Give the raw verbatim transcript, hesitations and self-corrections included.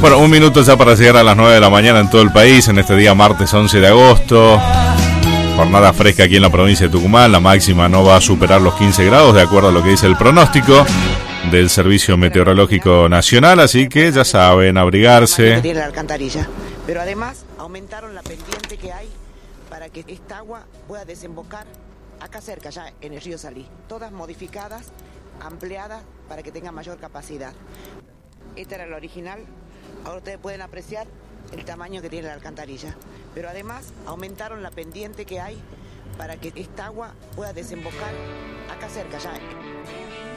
Bueno, un minuto ya para llegar a las nueve de la mañana en todo el país, en este día martes once de agosto. Jornada fresca aquí en la provincia de Tucumán. La máxima no va a superar los quince grados, de acuerdo a lo que dice el pronóstico del Servicio Meteorológico Nacional. Así que ya saben, abrigarse. Tiene la alcantarilla. Pero además aumentaron la pendiente que hay para que esta agua pueda desembocar acá cerca, ya en el río Salí. Todas modificadas, ampliadas para que tenga mayor capacidad. Esta era la original. Ahora ustedes pueden apreciar el tamaño que tiene la alcantarilla. Pero además aumentaron la pendiente que hay para que esta agua pueda desembocar acá cerca, ya.